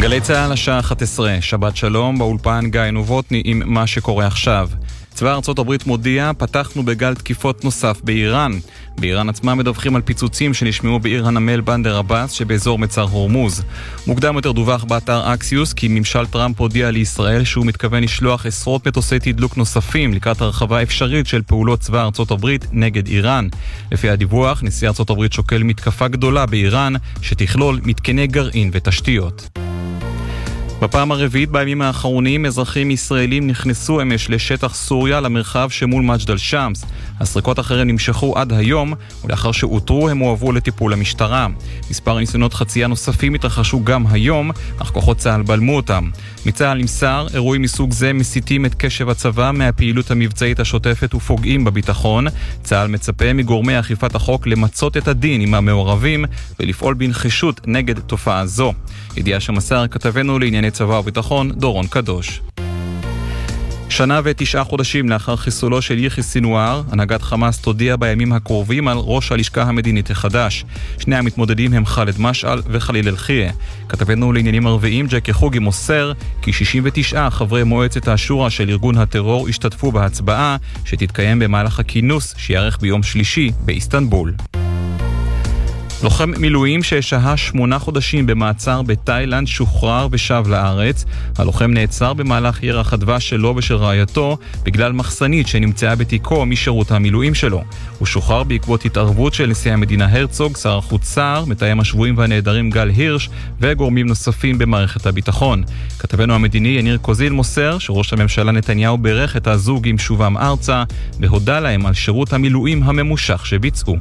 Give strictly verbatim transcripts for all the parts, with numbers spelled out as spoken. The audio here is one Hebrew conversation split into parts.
גלי צהל השעה אחת עשרה, שבת שלום, באולפן גיא נובוטני עם מה שקורה עכשיו. צבא ארצות הברית מודיע, פתחנו בגל תקיפות נוסף באיראן. באיראן עצמה מדווחים על פיצוצים שנשמעו בעיר הנמל בנדר עבאס שבאזור מצר הורמוז. מוקדם יותר דווח באתר אקסיוס כי ממשל טראמפ הודיע לישראל שהוא מתכוון לשלוח עשרות מטוסי תדלוק נוספים לקראת הרחבה אפשרית של פעולות צבא ארצות הברית נגד איראן. לפי הדיווח, נשיא ארצות הברית שוקל מתקפה גדולה באיראן שתכלול מתקני גרעין ותשתיות. בפעם הרביעית בימים האחרונים אזרחים ישראלים נכנסו אמש לשטח סוריה למרחב שמול מג'דל שמס. הסריקות אחרים נמשכו עד היום, ולאחר שאותרו הם הועברו לטיפול המשטרה. מספר ניסיונות חצייה נוספים התרחשו גם היום, אך כוחות צה"ל בלמו אותם. מצה"ל נמסר, אירועים מסוג זה מסיטים את קשב הצבא מהפעילות המבצעית השוטפת ופוגעים בביטחון. צה"ל מצפה מגורמי אכיפת החוק למצות את הדין עם המעורבים ולפעול בנחישות נגד תופעה זו. ידיעה שמסר כתבנו לענייני צבא וביטחון דורון קדוש. שנה ותשעה חודשים לאחר חיסולו של יחיא סינואר, הנהגת חמאס תודיע בימים הקרובים על ראש הלשכה המדינית החדש. שני המתמודדים הם חאלד משעל וחליל אלחיה. כתבנו לעניינים ערביים ג'קי חוגי מוסר כי שישים ותשעה חברי מועצת השורא של ארגון הטרור השתתפו בהצבעה שתתקיים במהלך הכינוס שיערך ביום שלישי באיסטנבול. לוחם מילואים ששהה שמונה חודשים במעצר בתאילנד שוחרר ושב לארץ. הלוחם נעצר במהלך ירח הדבש שלו ושל רעייתו בגלל מחסנית שנמצאה בתיקו משירות המילואים שלו. הוא שוחרר בעקבות התערבות של נשיא המדינה הרצוג, שר החוץ סער, מתאם השבויים והנעדרים גל הירש וגורמים נוספים במערכת הביטחון. כתבנו המדיני יניר קוזיל מוסר שראש הממשלה נתניהו בירך את הזוג עם שובם ארצה והודע להם על שירות המילואים הממושך שביצעו.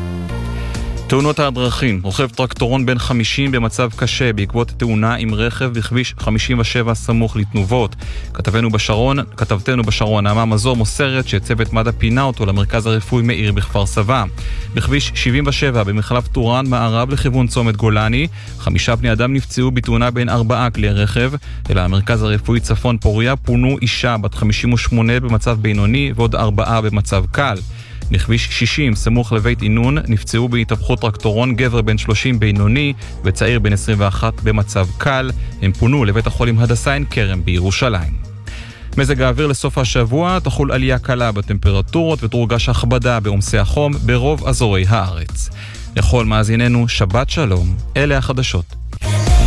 תאונות הדרכים, רוכב טרקטורון בן חמישים במצב קשה בעקבות תאונה עם רכב בכביש חמישים ושבע סמוך לתנובות. כתבנו בשרון, כתבתנו בשרון, נעמה מזור מוסרת שצוות מד"א פינה אותו למרכז הרפואי מאיר בכפר סבא. בכביש שבעים ושבע במחלף טורן מערב לכיוון צומת גולני, חמישה בני אדם נפצעו בתאונה בין ארבעה כלי רכב. אל המרכז הרפואי צפון פוריה פונו אישה בת חמישים ושמונה במצב בינוני ועוד ארבעה במצב קל. בכביש שישים סמוך לבית עינון נפצעו בהתהפכות טרקטורון גבר בן שלושים בינוני וצעיר בן עשרים ואחת במצב קל. הם פונו לבית החולים הדסה עין כרם בירושלים. מזג האוויר לסוף השבוע, תחול עלייה קלה בטמפרטורות ותורגש הכבדה בעומסי החום ברוב אזורי הארץ. לכל מאזיננו שבת שלום, אלה החדשות.